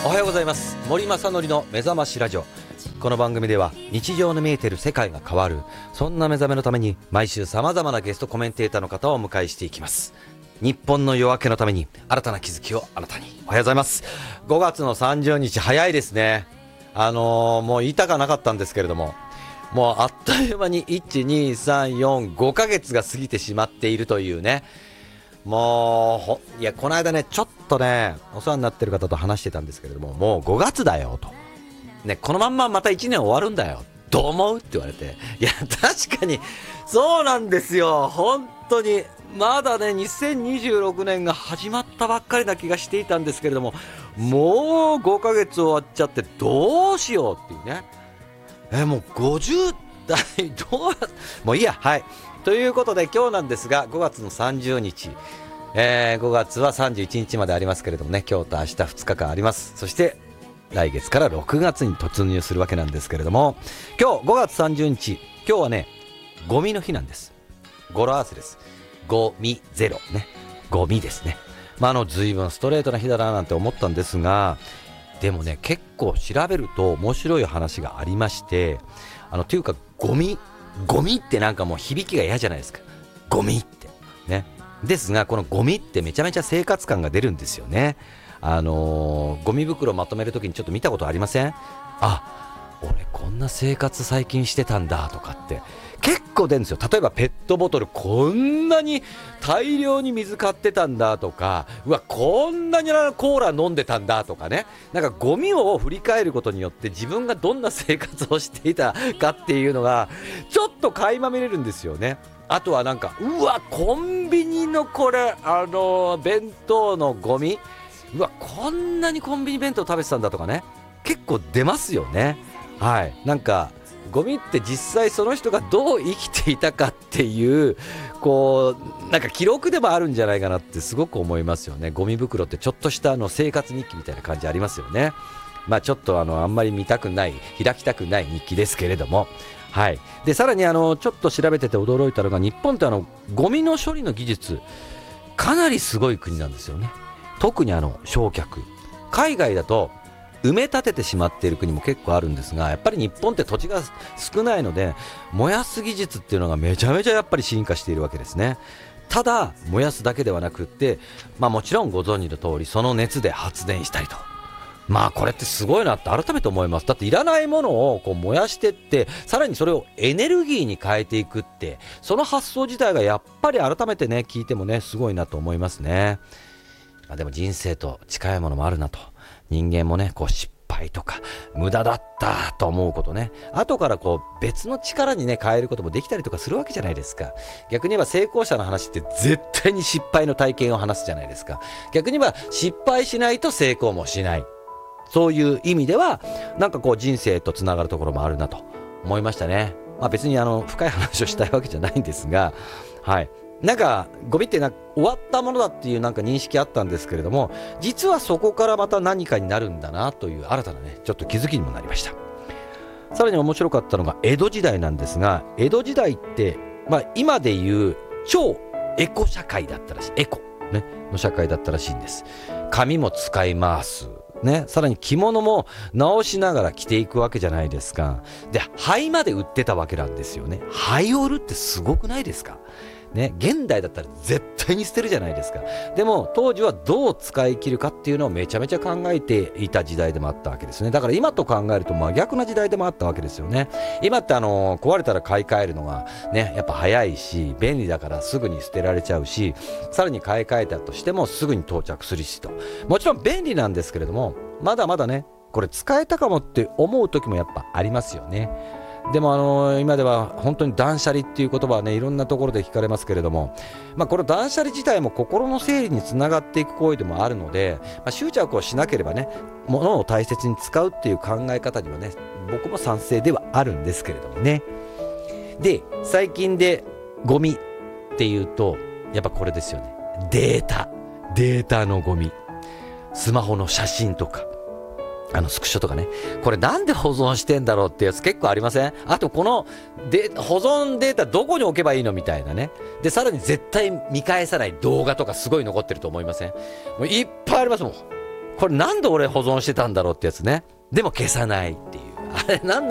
おはようございます。森正則の目覚ましラジオ。この番組では日常の見えている世界が変わる、そんな目覚めのために毎週様々なゲストコメンテーターの方をお迎えしていきます。日本の夜明けのために新たな気づきをあなたに。おはようございます。5月の30日早いですね。もう言いたかなかったんですけれども、もうあっという間に1、2、3、4、5ヶ月が過ぎてしまっているというね。もういや、この間ね、ちょっとねお世話になってる方と話してたんですけれども、もう5月だよとね、このまんままた1年終わるんだよ、どう思うって言われて、いや確かにそうなんですよ。本当にまだね2026年が始まったばっかりな気がしていたんですけれども、もう5ヶ月終わっちゃってどうしようっていうね。もう50代どうもういいや。はいということで今日なんですが、5月の30日、5月は31日までありますけれどもね、今日と明日2日間あります。そして来月から6月に突入するわけなんですけれども、今日5月30日、今日はねゴミの日なんです。語呂合わせです。ゴミゼロね、ゴミですね。随分ストレートな日だななんて思ったんですが、でもね結構調べると面白い話がありまして、というかゴミってなんかもう響きが嫌じゃないですか、ゴミってね。ですがこのゴミってめちゃめちゃ生活感が出るんですよね。ゴミ袋まとめるときにちょっと見たことありません？俺こんな生活最近してたんだとかって結構出るんですよ。例えばペットボトルこんなに大量に水買ってたんだとか、うわこんなにコーラ飲んでたんだとかね。なんかゴミを振り返ることによって自分がどんな生活をしていたかっていうのがちょっと垣間見れるんですよね。あとはなんかうわコンビニのこれ弁当のゴミ、うわこんなにコンビニ弁当食べてたんだとかね、結構出ますよね。はい、なんかゴミって実際その人がどう生きていたかっていうなんか記録でもあるんじゃないかなってすごく思いますよね。ゴミ袋ってちょっとした生活日記みたいな感じありますよね。ちょっとあんまり見たくない、開きたくない日記ですけれども、はい。でさらにちょっと調べてて驚いたのが、日本ってゴミの処理の技術かなりすごい国なんですよね。特に焼却、海外だと埋め立ててしまっている国も結構あるんですが、やっぱり日本って土地が少ないので燃やす技術っていうのがめちゃめちゃやっぱり進化しているわけですね。ただ燃やすだけではなくって、もちろんご存知の通りその熱で発電したりと、これってすごいなって改めて思います。だっていらないものを燃やしてって、さらにそれをエネルギーに変えていくって、その発想自体がやっぱり改めてね聞いてもねすごいなと思いますね。でも人生と近いものもあるなと。人間もね失敗とか無駄だったと思うことね、後から別の力にね変えることもできたりとかするわけじゃないですか。逆に言えば成功者の話って絶対に失敗の体験を話すじゃないですか。逆に言えば失敗しないと成功もしない、そういう意味ではなんか人生とつながるところもあるなと思いましたね。別に深い話をしたいわけじゃないんですが、はい、なんかゴミって終わったものだっていうなんか認識あったんですけれども、実はそこからまた何かになるんだなという新たなねちょっと気づきにもなりました。さらに面白かったのが江戸時代なんですが、江戸時代って今でいう超エコ社会だったらしい、エコ、ね、の社会だったらしいんです。紙も使いますね、さらに着物も直しながら着ていくわけじゃないですか。で灰まで売ってたわけなんですよね。灰を売るってすごくないですかね。現代だったら絶対に捨てるじゃないですか。でも当時はどう使い切るかっていうのをめちゃめちゃ考えていた時代でもあったわけですね。だから今と考えると真逆な時代でもあったわけですよね。今って壊れたら買い替えるのがねやっぱ早いし便利だからすぐに捨てられちゃうし、さらに買い替えたとしてもすぐに到着するしと、もちろん便利なんですけれども、まだまだねこれ使えたかもって思う時もやっぱありますよね。でも今では本当に断捨離っていう言葉はねいろんなところで聞かれますけれども、この断捨離自体も心の整理につながっていく行為でもあるので、執着をしなければね物を大切に使うっていう考え方にはね僕も賛成ではあるんですけれどもね。で最近でゴミっていうとやっぱこれですよね。データのゴミ、スマホの写真とかスクショとかね、これなんで保存してんだろうってやつ結構ありません？あとこの保存データどこに置けばいいのみたいなね。でさらに絶対見返さない動画とかすごい残ってると思いません？もういっぱいありますもん。 これなんで俺保存してたんだろうってやつね。でも消さないっていう。あれなん